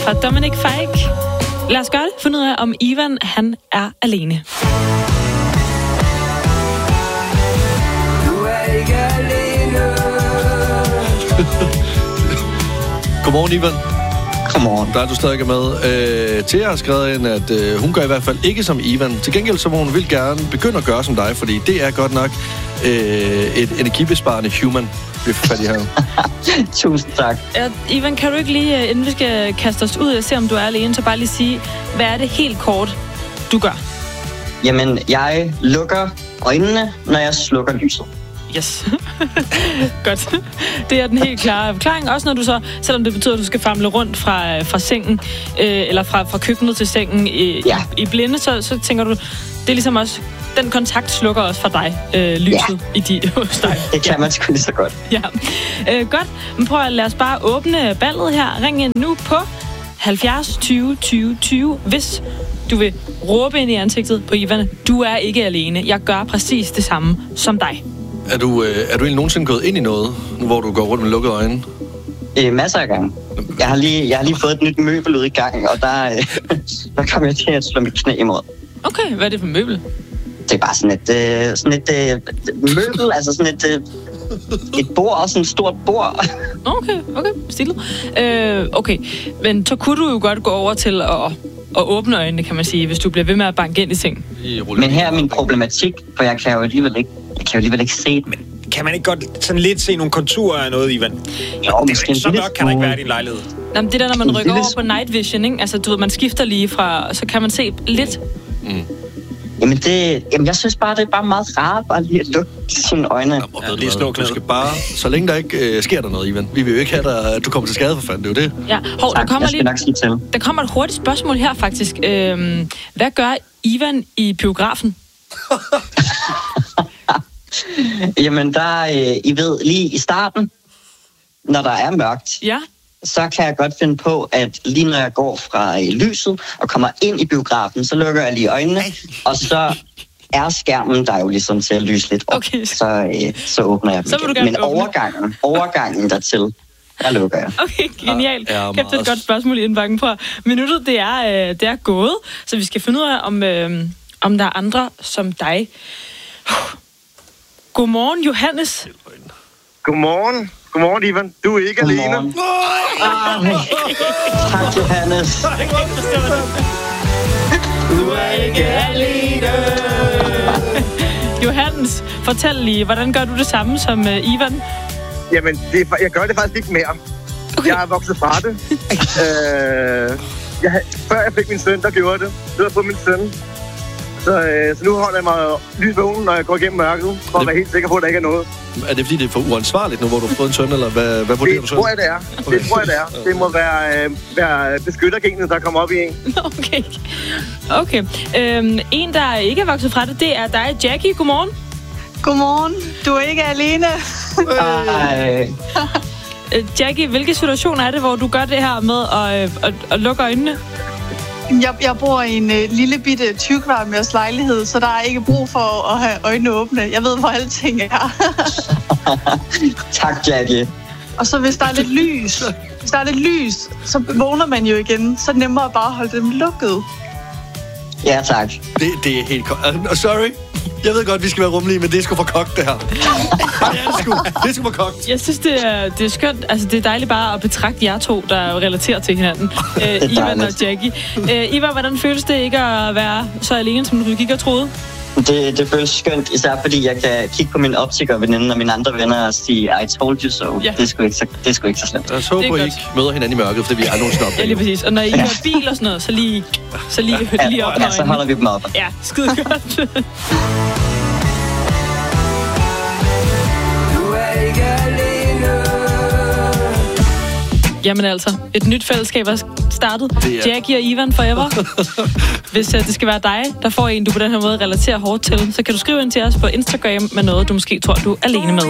fra Dominic Fike. Lad os gøre det. Finde ud af, om Ivan, han er alene. Du er ikke alene. Godmorgen, Ivan. Godmorgen. Der er du stadig med. Thea har skrevet ind, at hun gør i hvert fald ikke som Ivan. Til gengæld så må hun vil gerne begynde at gøre som dig, fordi det er godt nok et energibesparende human, vi får fat i her. Tusind tak. Ivan, kan du ikke lige, inden vi skal kaste os ud og se, om du er alene, så bare lige sige, hvad er det helt kort, du gør? Jamen, jeg lukker øjnene, når jeg slukker lyset. Yes. Godt. Det er den helt klare forklaring. Også når du så, selvom det betyder, at du skal famle rundt fra sengen, eller fra køkkenet til sengen i blinde, så tænker du, det er ligesom også, den kontakt slukker også for dig, lyset hos dig. Det kan man sgu lige så godt. Ja. Godt. Men prøv at lade os bare åbne ballet her. Ring ind nu på 70 20 20 20, hvis du vil råbe ind i ansigtet på Ivan. Du er ikke alene. Jeg gør præcis det samme som dig. Er du egentlig nogensinde gået ind i noget, hvor du går rundt med lukkede øjne? Masser af gange. Jeg har lige fået et nyt møbel ud i gang, og der kom jeg til at slå mit knæ imod. Okay, hvad er det for møbel? Det er bare sådan et møbel, altså sådan et bord, også en stort bord. Okay, stilet. Okay, men så kunne du jo godt gå over til at åbne øjnene, kan man sige, hvis du bliver ved med at banke ind i ting. Men her er min problematik, for jeg kan jo alligevel ikke se det. Men kan man ikke godt sådan lidt se nogle konturer af noget, Ivan? Jo, måske så mørkt kan der ikke være i din lejlighed. Jamen, det der, når man rykker over på night vision, ikke? Altså, du ved, man skifter lige fra, så kan man se lidt. Jamen, jeg synes bare, det er bare meget rart bare lige at lukke sine øjne. Lige slå knæet. Du skal bare, så længe der ikke sker der noget, Ivan. Vi vil jo ikke have dig, at du kommer til skade for fanden, det er jo det. Ja, der kommer et hurtigt spørgsmål her, faktisk. Hvad gør Ivan i biografen? Jamen, I ved, lige i starten, når der er mørkt, så kan jeg godt finde på, at lige når jeg går fra lyset og kommer ind i biografen, så lukker jeg lige øjnene, og så er skærmen der jo ligesom til at lyse lidt op. Okay. Så åbner jeg dem igen. Men overgangen dertil, der lukker jeg. Okay, genialt. Kæft, det er et godt spørgsmål i indbakken på. Minuttet, det er gået, så vi skal finde ud af, om der er andre som dig. Godmorgen, Johannes. Godmorgen, Ivan. Du er ikke alene. Tak, Johannes. Du er ikke alene. Johannes, fortæl lige, hvordan gør du det samme som Ivan? Jamen, jeg gør det faktisk ikke mere. Okay. Jeg er vokset fra det. Før jeg fik min søn, der gjorde det. Det var på min søn. Så nu holder jeg mig lys vågen, når jeg går igennem mørket, for at være helt sikker på, at der ikke er noget. Er det fordi, det er for uansvarligt nu, hvor du har fået en søn, eller hvad vurderer du så? Det tror jeg, det er. Okay. Det tror jeg, det er. Det må være beskyttergenet, der kommer op i en. Okay. En, der ikke er vokset fra det er dig, Jackie. Godmorgen. Godmorgen. Du er ikke alene. Jackie, hvilke situationer er det, hvor du gør det her med at lukke øjnene? Jeg bor i en lille bitte 20 kvadratmeters lejlighed, så der er ikke brug for at have øjnene åbne. Jeg ved, hvor alting er. Tak, Jackie. Og så hvis der er lidt lys, så vågner man jo igen. Så er det nemmere bare at holde dem lukket. Ja, tak. Det er helt sorry. Jeg ved godt, vi skal være rummelige, men det er sgu for kogt, det her. Det er sgu for kogt. Jeg synes, det er skønt. Altså, det er dejligt bare at betragte jer to, der relaterer til hinanden. Ivan og Jackie. Ivan, hvordan føles det ikke at være så alene, som du gik og troede? Det føles skønt, især fordi jeg kan kigge på min optikerveninde og mine andre venner og sige, I told you so. Ja. Det er sgu ikke så slemt. Jeg håber, I ikke møder hinanden i mørket, fordi vi aldrig nogensinde oplever. Ja, lige præcis. Og når I kører bil og sådan noget, så lige op med øjnene. Så holder vi dem op. Ja, skide godt. Jamen altså, et nyt fællesskab er startet. Jackie og Ivan forever. Hvis det skal være dig, der får en, du på den her måde relaterer hårdt til, så kan du skrive ind til os på Instagram med noget, du måske tror, du er alene med.